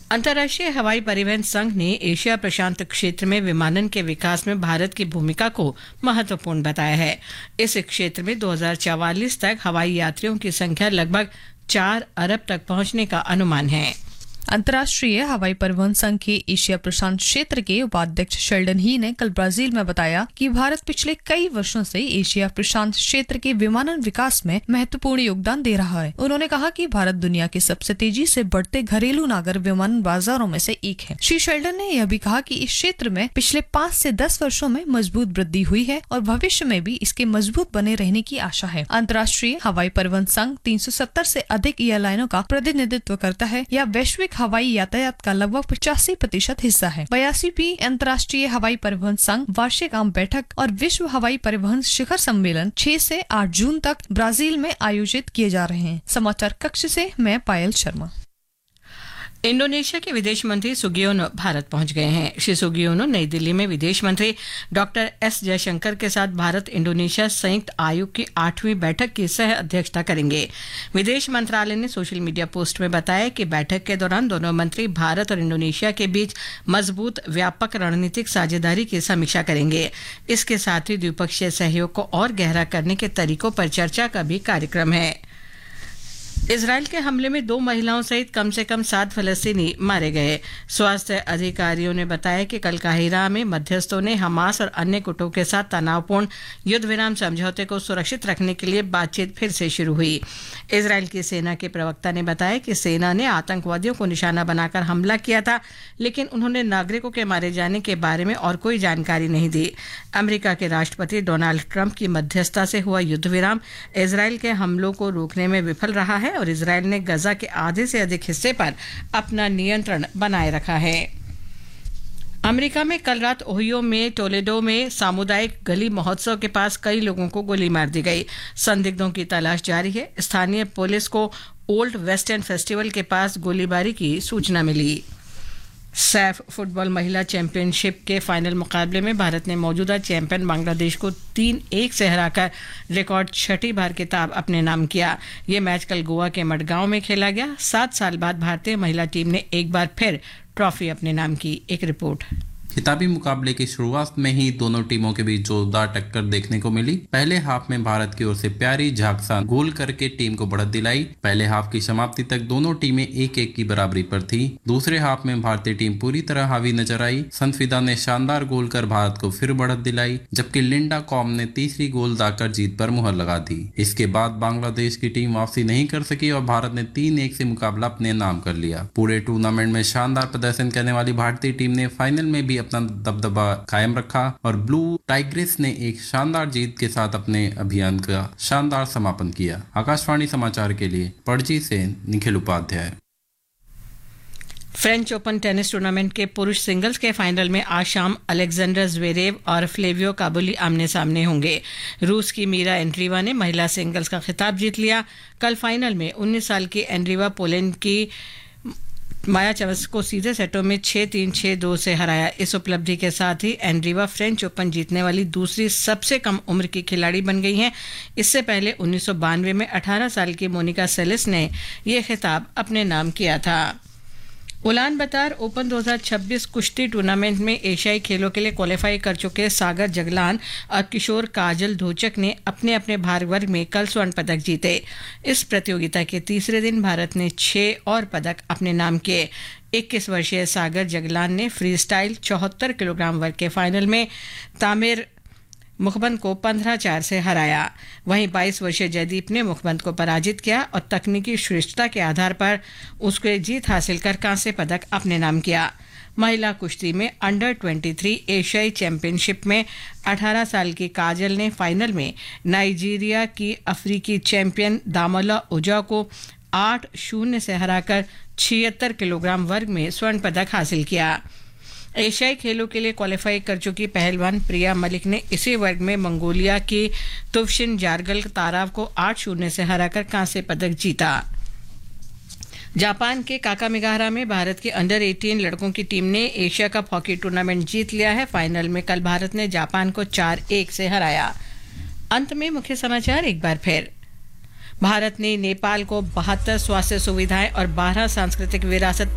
अंतर्राष्ट्रीय हवाई परिवहन संघ ने एशिया प्रशांत क्षेत्र में विमानन के विकास में भारत की भूमिका को महत्वपूर्ण बताया है। इस क्षेत्र में 2044 तक हवाई यात्रियों की संख्या लगभग 4 अरब तक पहुंचने का अनुमान है। अंतर्राष्ट्रीय हवाई परिवहन संघ के एशिया प्रशांत क्षेत्र के उपाध्यक्ष शेल्डन ही ने कल ब्राजील में बताया कि भारत पिछले कई वर्षों से एशिया प्रशांत क्षेत्र के विमानन विकास में महत्वपूर्ण योगदान दे रहा है। उन्होंने कहा कि भारत दुनिया के सबसे तेजी से बढ़ते घरेलू नागर विमानन बाजारों में से एक है। श्री शेल्डन ने यह भी कहा कि इस क्षेत्र में पिछले 5 से 10 वर्षों में मजबूत वृद्धि हुई है और भविष्य में भी इसके मजबूत बने रहने की आशा है। अंतर्राष्ट्रीय हवाई परिवहन संघ 370 से अधिक एयरलाइनों का प्रतिनिधित्व करता है या वैश्विक हवाई यातायात का लगभग 85% हिस्सा है। 82वीं अंतर्राष्ट्रीय हवाई परिवहन संघ वार्षिक आम बैठक और विश्व हवाई परिवहन शिखर सम्मेलन 6 से 8 जून तक ब्राजील में आयोजित किए जा रहे हैं। समाचार कक्ष से मैं पायल शर्मा। इंडोनेशिया के विदेश मंत्री सुगियोनो भारत पहुंच गए हैं। श्री सुगियोनो नई दिल्ली में विदेश मंत्री डॉक्टर एस जयशंकर के साथ भारत इंडोनेशिया संयुक्त आयोग की 8वीं बैठक की सह अध्यक्षता करेंगे। विदेश मंत्रालय ने सोशल मीडिया पोस्ट में बताया कि बैठक के दौरान दोनों मंत्री भारत और इंडोनेशिया के बीच मजबूत व्यापक रणनीतिक साझेदारी की समीक्षा करेंगे। इसके साथ ही द्विपक्षीय सहयोग को और गहरा करने के तरीकों पर चर्चा का भी कार्यक्रम है। इजराइल के हमले में 2 महिलाओं सहित कम से कम 7 फलस्तीनी मारे गए। स्वास्थ्य अधिकारियों ने बताया कि कल काहिरा में मध्यस्थों ने हमास और अन्य गुटों के साथ तनावपूर्ण युद्ध विराम समझौते को सुरक्षित रखने के लिए बातचीत फिर से शुरू हुई। इजराइल की सेना के प्रवक्ता ने बताया कि सेना ने आतंकवादियों को निशाना बनाकर हमला किया था, लेकिन उन्होंने नागरिकों के मारे जाने के बारे में और कोई जानकारी नहीं दी। अमेरिका के राष्ट्रपति डोनाल्ड ट्रंप की मध्यस्थता से हुआ युद्ध विराम इजराइल के हमलों को रोकने में विफल रहा है और इजराइल ने गजा के आधे से अधिक हिस्से पर अपना नियंत्रण बनाए रखा है। अमेरिका में कल रात ओहियो में टोलेडो में सामुदायिक गली महोत्सव के पास कई लोगों को गोली मार दी गई। संदिग्धों की तलाश जारी है। स्थानीय पुलिस को ओल्ड वेस्ट एंड फेस्टिवल के पास गोलीबारी की सूचना मिली। सैफ फुटबॉल महिला चैंपियनशिप के फाइनल मुकाबले में भारत ने मौजूदा चैंपियन बांग्लादेश को 3-1 से हराकर रिकॉर्ड 6ठी बार खिताब अपने नाम किया। ये मैच कल गोवा के मडगांव में खेला गया। 7 साल बाद भारतीय महिला टीम ने एक बार फिर ट्रॉफी अपने नाम की। एक रिपोर्ट। खिताबी मुकाबले की शुरुआत में ही दोनों टीमों के बीच जोरदार टक्कर देखने को मिली। पहले हाफ में भारत की ओर से प्यारी झाकसा गोल करके टीम को बढ़त दिलाई। पहले हाफ की समाप्ति तक दोनों टीमें 1-1 की बराबरी पर थी। दूसरे हाफ में भारतीय टीम पूरी तरह हावी नजर आई। संतफिदा ने शानदार गोल कर भारत को फिर बढ़त दिलाई, जबकि लिंडा कॉम ने तीसरी गोल दाकर जीत पर मुहर लगा दी। इसके बाद बांग्लादेश की टीम वापसी नहीं कर सकी और भारत ने 3-1 से मुकाबला अपने नाम कर लिया। पूरे टूर्नामेंट में शानदार प्रदर्शन करने वाली भारतीय टीम ने फाइनल में भी अपना दबदबा कायम रखा और ब्लू टाइग्रेस ने एक शानदार जीत के साथ अपने अभियान का शानदार समापन किया। आकाशवाणी समाचार के लिए पणजी से Nikhil Upadhyay. French open tennis tournament के पुरुष सिंगल्स के फाइनल में आज शाम अलेक्जेंडर ज़्वेरेव और फ्लेवियो काबुली आमने सामने होंगे। रूस की मीरा एंड्रीवा ने महिला सिंगल्स का खिताब जीत लिया। कल फाइनल में 19 साल की एंड्रीवा पोलैंड की माया चवस को सीधे सेटों में 6-3, 6-2 से हराया। इस उपलब्धि के साथ ही एंड्रीवा फ्रेंच ओपन जीतने वाली दूसरी सबसे कम उम्र की खिलाड़ी बन गई हैं। इससे पहले 1992 में 18 साल की मोनिका सेलिस ने यह खिताब अपने नाम किया था। उलान बतर ओपन 2026 कुश्ती टूर्नामेंट में एशियाई खेलों के लिए क्वालिफाई कर चुके सागर जगलान और किशोर काजल धोचक ने अपने अपने भार वर्ग में कल स्वर्ण पदक जीते। इस प्रतियोगिता के तीसरे दिन भारत ने 6 और पदक अपने नाम किए। 21 वर्षीय सागर जगलान ने फ्री स्टाइल 74 किलोग्राम वर्ग के फाइनल में तामिर मुखबंद को 15-4 से हराया। वहीं 22 वर्षीय जयदीप ने मुखबंद को पराजित किया और तकनीकी श्रेष्ठता के आधार पर उसके जीत हासिल कर कांस्य पदक अपने नाम किया। महिला कुश्ती में अंडर 23 एशियाई चैंपियनशिप में 18 साल की काजल ने फाइनल में नाइजीरिया की अफ्रीकी चैंपियन दामोला ओजा को 8-0 से हराकर 76 किलोग्राम वर्ग में स्वर्ण पदक हासिल किया। एशियाई खेलों के लिए क्वालिफाई कर चुकी पहलवान प्रिया मलिक ने इसी वर्ग में मंगोलिया की तुफशिन जारगल ताराव को 8-0 से हराकर कांस्य पदक जीता। जापान के काकामिगाहरा में भारत के अंडर 18 लड़कों की टीम ने एशिया कप हॉकी टूर्नामेंट जीत लिया है। फाइनल में कल भारत ने जापान को 4-1 से हराया। अंत में मुख्य समाचार एक बार फिर। भारत ने नेपाल को 72 स्वास्थ्य सुविधाएं और 12 सांस्कृतिक विरासत